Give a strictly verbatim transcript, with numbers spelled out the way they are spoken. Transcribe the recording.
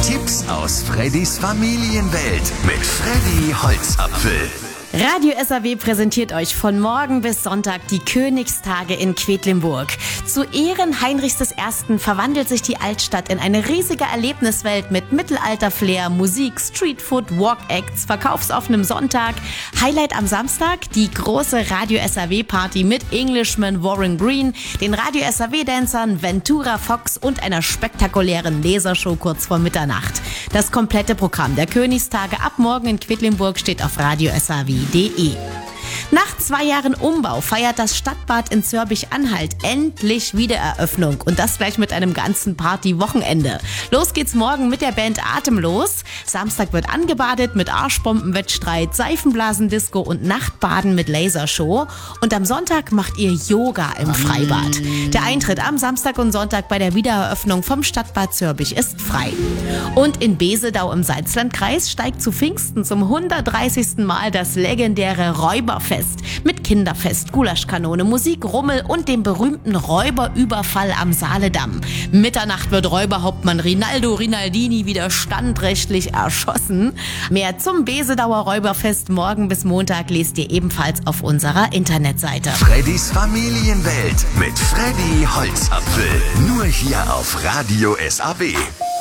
Tipps aus Freddys Familienwelt mit Freddy Holzapfel. Radio S A W präsentiert euch von morgen bis Sonntag die Königstage in Quedlinburg. Zu Ehren Heinrichs des Ersten verwandelt sich die Altstadt in eine riesige Erlebniswelt mit Mittelalter-Flair, Musik, Streetfood, Walk-Acts, verkaufsoffenem Sonntag. Highlight am Samstag die große Radio S A W-Party mit Englishman Warren Green, den Radio S A W-Dancern Ventura Fox und einer spektakulären Lasershow kurz vor Mitternacht. Das komplette Programm der Königstage ab morgen in Quedlinburg steht auf Radio S A W punkt de. Nach zwei Jahren Umbau feiert das Stadtbad in Zörbisch-Anhalt endlich Wiedereröffnung und das gleich mit einem ganzen Party-Wochenende. Los geht's morgen mit der Band Atemlos. Samstag wird angebadet mit Arschbombenwettstreit, Seifenblasendisco und Nachtbaden mit Lasershow. Und am Sonntag macht ihr Yoga im Freibad. Der Eintritt am Samstag und Sonntag bei der Wiedereröffnung vom Stadtbad Zörbisch ist frei. Und in Besedau im Salzlandkreis steigt zu Pfingsten zum hundertdreißigsten Mal das legendäre Räuberfest mit Kinderfest, Gulaschkanone, Musik, Rummel und dem berühmten Räuberüberfall am Saaledamm. Mitternacht wird Räuberhauptmann Rinaldo Rinaldini wieder standrechtlich erschossen. Mehr zum Besedauer Räuberfest morgen bis Montag lest ihr ebenfalls auf unserer Internetseite. Freddys Familienwelt mit Freddy Holzapfel. Nur hier auf Radio S A W.